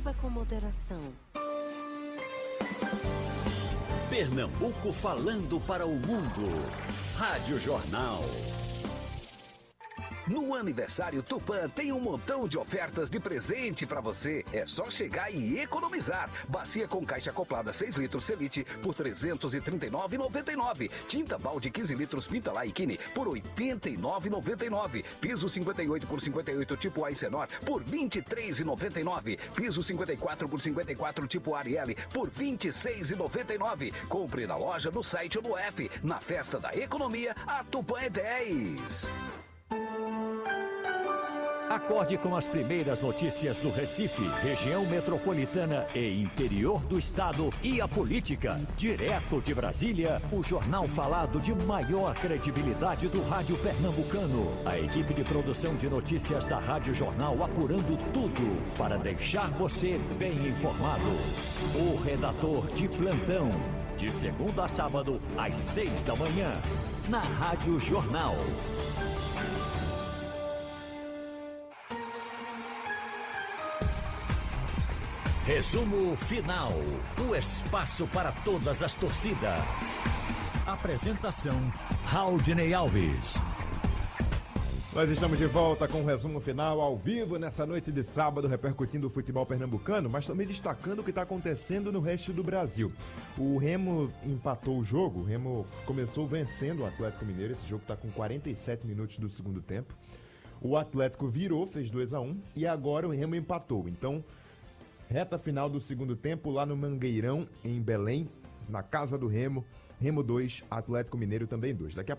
Beba com moderação. Pernambuco falando para o mundo. Rádio Jornal. No aniversário Tupã tem um montão de ofertas de presente pra você. É só chegar e economizar. Bacia com caixa acoplada 6 litros Celite por R$ 339,99. Tinta balde 15 litros Pinta Laikini por R$ 89,99. Piso 58 por 58 tipo Aicenor por R$ 23,99. Piso 54 por 54 tipo Arielle por R$ 26,99. Compre na loja, no site ou no app. Na festa da economia, a Tupã é 10. Acorde com as primeiras notícias do Recife, região metropolitana e interior do estado e a política. Direto de Brasília, o jornal falado de maior credibilidade do rádio pernambucano. A equipe de produção de notícias da Rádio Jornal apurando tudo para deixar você bem informado. O redator de plantão, de segunda a sábado, às 6 da manhã, na Rádio Jornal. Resumo final. O espaço para todas as torcidas. Apresentação: Raudinei Alves. Nós estamos de volta com o resumo final ao vivo nessa noite de sábado, repercutindo o futebol pernambucano, mas também destacando o que está acontecendo no resto do Brasil. O Remo empatou o jogo, o Remo começou vencendo o Atlético Mineiro, esse jogo está com 47 minutos do segundo tempo. O Atlético virou, fez 2-1 e agora o Remo empatou. Então, reta final do segundo tempo lá no Mangueirão, em Belém, na casa do Remo. Remo 2, Atlético Mineiro também 2. Daqui a